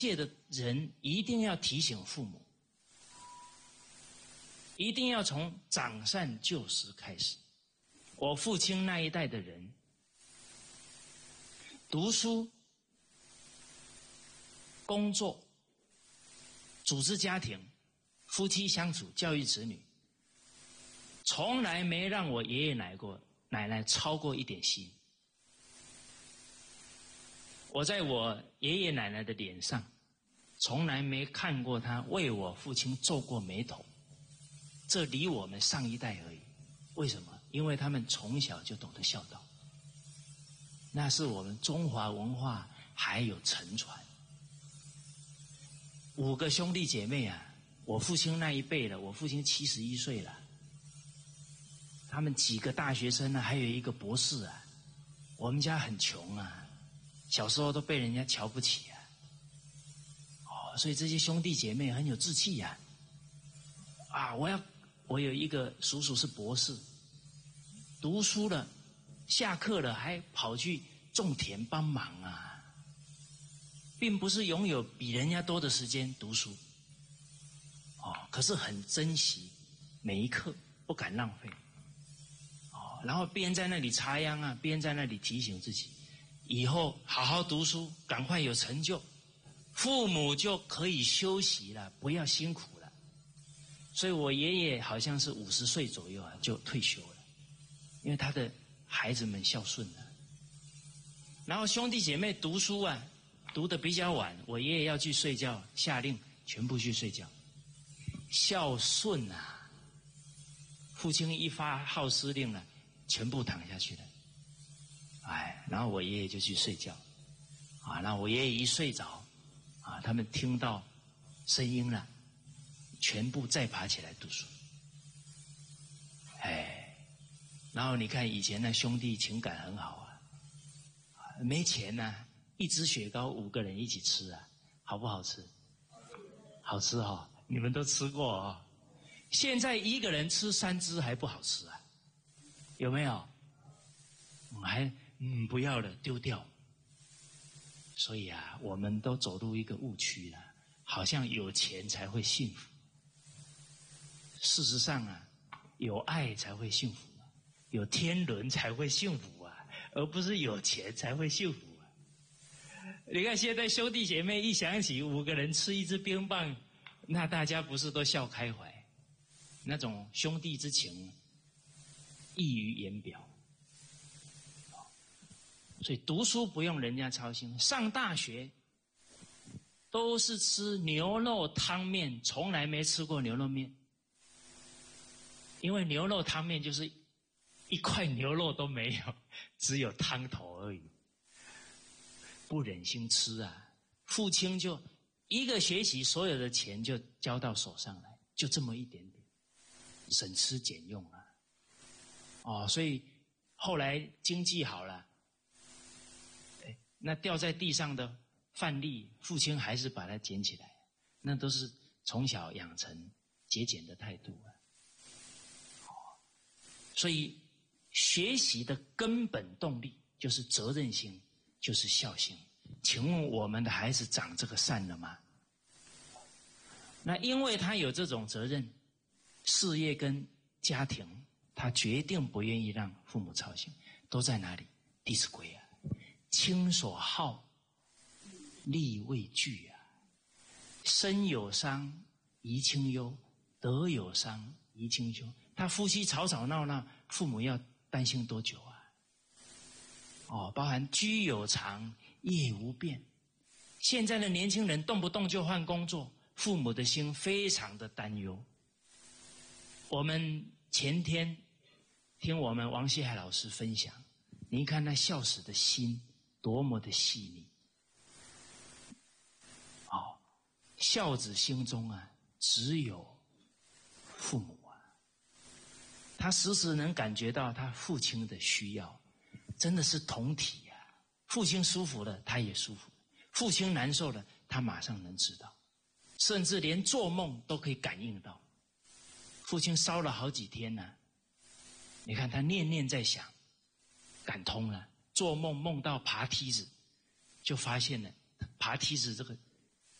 界的人一定要提醒父母，一定要从长善救实开始。我父亲那一代的人读书、工作、组织家庭、夫妻相处、教育子女，从来没让我爷爷奶奶操过一点心。我在我爷爷奶奶的脸上从来没看过他为我父亲皱过眉头，这离我们上一代而已。为什么？因为他们从小就懂得孝道，那是我们中华文化还有承传。5个兄弟姐妹啊，我父亲那一辈了，我父亲71岁了，他们几个大学生啊，还有一个博士啊。我们家很穷啊，小时候都被人家瞧不起啊。所以这些兄弟姐妹很有志气呀。我有一个叔叔是博士，读书了，下课了还跑去种田帮忙啊，并不是拥有比人家多的时间读书，可是很珍惜每一刻，不敢浪费。然后边在那里插秧啊，边在那里提醒自己，以后好好读书，赶快有成就，父母就可以休息了，不要辛苦了。所以我爷爷好像是50岁左右啊就退休了，因为他的孩子们孝顺了。然后兄弟姐妹读书啊，读得比较晚，我爷爷要去睡觉，下令全部去睡觉。孝顺啊，父亲一发号施令了，全部躺下去了。然后我爷爷就去睡觉。然后我爷爷一睡着，他们听到声音了，全部再爬起来读书。然后你看以前那兄弟情感很好啊，没钱啊，一只雪糕5个人一起吃啊，好不好吃？好吃哦，你们都吃过哦。现在一个人吃3只还不好吃啊，有没有？不要了，丢掉。所以啊，我们都走入一个误区了，好像有钱才会幸福。事实上啊，有爱才会幸福啊，有天伦才会幸福啊，而不是有钱才会幸福啊。你看现在兄弟姐妹一想起5个人吃一支冰棒，那大家不是都笑开怀？那种兄弟之情溢于言表。所以读书不用人家操心，上大学都是吃牛肉汤面，从来没吃过牛肉面。因为牛肉汤面就是一块牛肉都没有，只有汤头而已，不忍心吃啊。父亲就一个学期所有的钱就交到手上来，就这么一点点，省吃俭用啊。所以后来经济好了，那掉在地上的饭粒，父亲还是把它捡起来，那都是从小养成节俭的态度啊。所以学习的根本动力就是责任心，就是孝心。请问我们的孩子长这个善了吗？那因为他有这种责任，事业跟家庭，他决定不愿意让父母操心。都在哪里？《弟子规》啊，亲所好，力为具啊。身有伤，贻亲忧；德有伤，贻亲羞。他夫妻吵吵闹闹，父母要担心多久啊？包含居有常，业无变。现在的年轻人动不动就换工作，父母的心非常的担忧。我们前天听我们王希海老师分享，您看那孝子的心多么的细腻。孝子心中啊，只有父母啊，他时时能感觉到他父亲的需要，真的是同体啊。父亲舒服了，他也舒服了；父亲难受了，他马上能知道，甚至连做梦都可以感应到。父亲烧了好几天呢，你看他念念在想，感通了。做梦梦到爬梯子，就发现了爬梯子这个